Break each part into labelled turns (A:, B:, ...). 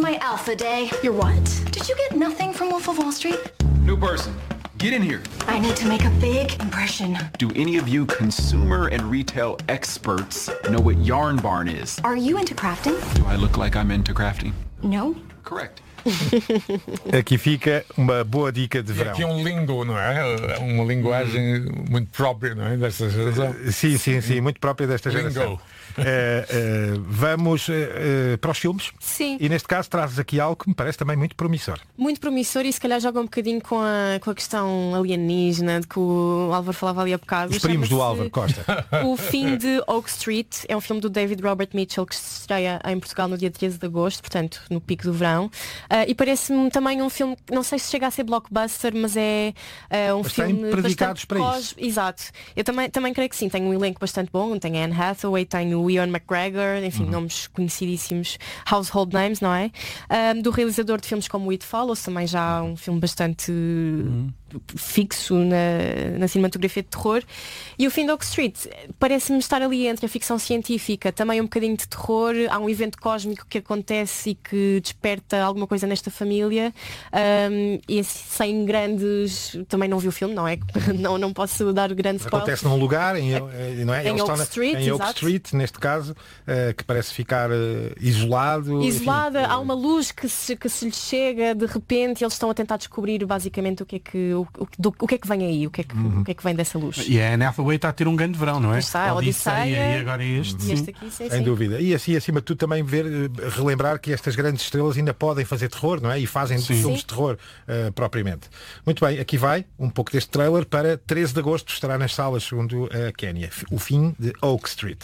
A: my alpha day. You're what? Did you get nothing from Wolf of Wall Street?
B: New person. Get in here.
A: I need to make a big impression.
B: Do any of you consumer and retail experts know what Yarn Barn is?
A: Are you into crafting?
B: Do I look like I'm into crafting?
A: No.
B: Correct.
C: Aqui fica uma boa dica de verão.
D: Aqui é um lingo, não é? Uma linguagem muito própria, não é? Desta geração.
C: Sim, muito própria desta geração. Vamos para os filmes.
E: Sim.
C: E neste caso trazes aqui algo que me parece também muito promissor.
E: Muito promissor e se calhar joga um bocadinho com a questão alienígena de que o Álvaro falava ali há bocado.
C: Os primos do Álvaro Costa.
E: O Fim de Oak Street é um filme do David Robert Mitchell que se estreia em Portugal no dia 13 de agosto, portanto no pico do verão. E parece-me também um filme, não sei se chega a ser blockbuster, mas é um
C: mas
E: filme
C: predicados para isso.
E: Exato. Eu também creio que sim. Tem um elenco bastante bom. Tem Anne Hathaway, tem o Ewan McGregor, enfim, nomes conhecidíssimos, household names, não é? Do realizador de filmes como It Follows, também já um filme bastante fixo na cinematografia de terror. E o Fim de Oak Street parece-me estar ali entre a ficção científica, também um bocadinho de terror. Há um evento cósmico que acontece e que desperta alguma coisa nesta família, e sem grandes, também não vi o filme, não é? Não posso dar grandes spoilers.
C: Acontece num lugar não é?
E: Em Oak Street,
C: em Oak Street, neste caso, que parece ficar isolada,
E: enfim, há uma luz que se lhe chega de repente e eles estão a tentar descobrir basicamente o que é que vem aí, o que é que vem dessa luz.
F: E a Anne Hathaway está a ter um grande verão, não é?
E: Está, Odisseia
F: e agora este.
E: E este aqui, sim.
C: Sem dúvida. E assim, acima de tudo, também relembrar que estas grandes estrelas ainda podem fazer terror, não é? E fazem filmes de terror propriamente. Muito bem, aqui vai um pouco deste trailer para 13 de agosto, estará nas salas, segundo a Kénia. O Fim de Oak Street.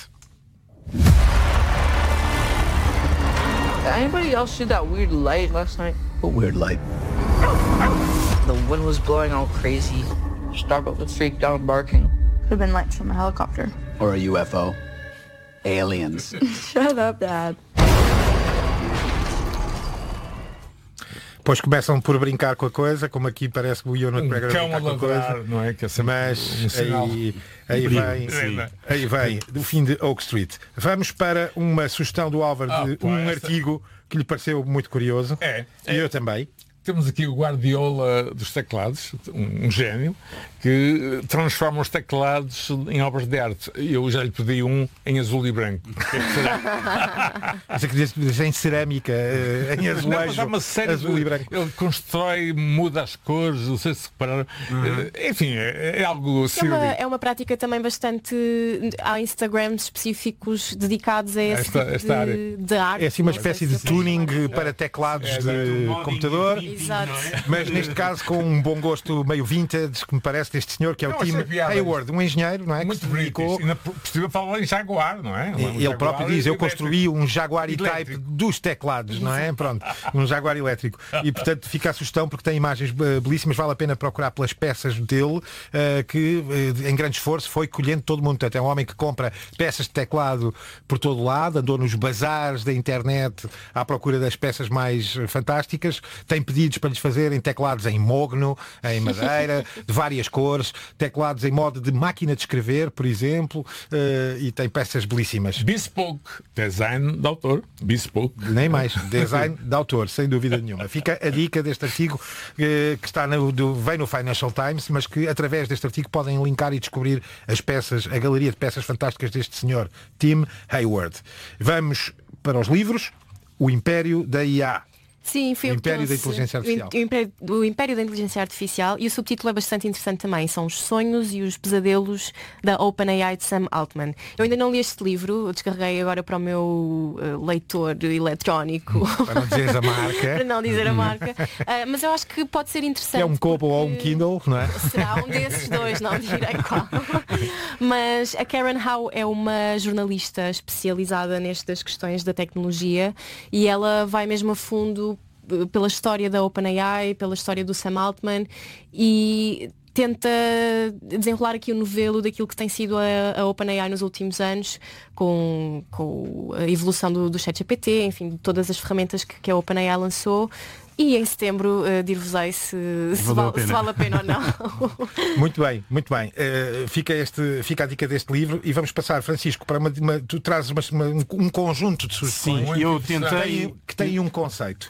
G: Anybody else see that weird light last night?
H: What weird light?
G: The wind was blowing all crazy. Starbuck was freaked out barking.
I: Could have been lights from a helicopter.
H: Or a UFO. Aliens.
I: Shut up, Dad.
C: Depois começam por brincar com a coisa, como aqui parece que o Ewan McGregor
D: cão a ladrar, não é? Que é
C: mas aí vem do Fim de Oak Street. Vamos para uma sugestão do Álvaro de artigo que lhe pareceu muito curioso. E eu também.
D: Temos aqui o Guardiola dos teclados, um gênio, que transforma os teclados em obras de arte. Eu já lhe pedi um em azul e branco.
C: Mas acredito em cerâmica, em azulejo,
D: uma série
C: azul e branco.
D: Ele constrói, muda as cores, não sei se repararam. Enfim, é algo sério.
E: É uma prática também bastante... Há Instagrams específicos dedicados a esse tipo
D: área
E: de arte.
C: É assim uma espécie de tuning para teclados de computador.
E: Exato.
C: Mas neste caso com um bom gosto meio vintage, que me parece, deste senhor que é o Tim Hayward, um engenheiro, não é?
D: Muito british. E por cima fala em Jaguar, não é?
C: Ele próprio diz, eu construí um Jaguar E-Type dos teclados, não é? Pronto, um Jaguar elétrico. E portanto fica a sugestão, porque tem imagens belíssimas, vale a pena procurar pelas peças dele, que em grande esforço foi colhendo todo mundo. Portanto, é um homem que compra peças de teclado por todo lado, andou nos bazares da internet à procura das peças mais fantásticas, tem pedidos para lhes fazerem teclados em mogno, em madeira, de várias cores, teclados em modo de máquina de escrever, por exemplo, e tem peças belíssimas.
D: Bespoke, design de autor. Bespoke.
C: Nem mais, design de autor, sem dúvida nenhuma. Fica a dica deste artigo que está vem no Financial Times, mas que através deste artigo podem linkar e descobrir as peças, a galeria de peças fantásticas deste senhor, Tim Hayward. Vamos para os livros. O Império da IA.
E: Sim, foi
C: o Império da Inteligência Artificial.
E: O Império da Inteligência Artificial, e o subtítulo é bastante interessante também. São os sonhos e os pesadelos da OpenAI de Sam Altman. Eu ainda não li este livro, eu descarreguei agora para o meu leitor eletrónico.
C: Para não dizer a marca.
E: Para não dizer a marca. Mas eu acho que pode ser interessante.
C: É um Kobo ou um Kindle, não é?
E: Será um desses dois, não direi qual. Mas a Karen Howe é uma jornalista especializada nestas questões da tecnologia e ela vai mesmo a fundo pela história da OpenAI, pela história do Sam Altman e tenta desenrolar aqui o novelo daquilo que tem sido a OpenAI nos últimos anos, com a evolução do ChatGPT, enfim, de todas as ferramentas que a OpenAI lançou. E em setembro dir-vos-ei se vale a pena ou não.
C: Muito bem, muito bem. Fica a dica deste livro e vamos passar, Francisco, para tu trazes um conjunto de sugestões.
F: Sim, eu tentei
C: que tem um conceito.